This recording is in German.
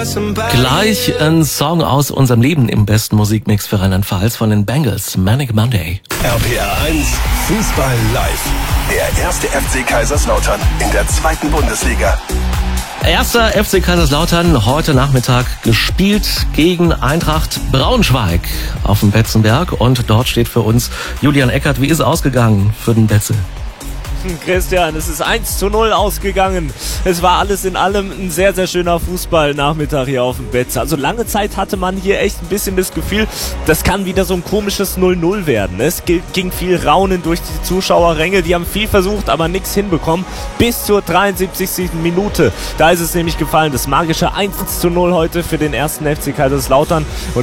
Gleich ein Song aus unserem Leben im besten Musikmix für Rheinland-Pfalz von den Bengals, Manic Monday. RPR 1, Fußball live. Der erste FC Kaiserslautern in der 2. Bundesliga. Erster FC Kaiserslautern heute Nachmittag gespielt gegen Eintracht Braunschweig auf dem Betzenberg. Und dort steht für uns Julian Eckert. Wie ist es ausgegangen für den Betze? Christian, es ist 1:0 ausgegangen. Es war alles in allem ein sehr, sehr schöner Fußballnachmittag hier auf dem Betze. Also lange Zeit hatte man hier echt ein bisschen das Gefühl, das kann wieder so ein komisches 0:0 werden. Es ging viel Raunen durch die Zuschauerränge. Die haben viel versucht, aber nichts hinbekommen. Bis zur 73. Minute. Da ist es nämlich gefallen. Das magische 1:0 heute für den ersten FC Kaiserslautern. Und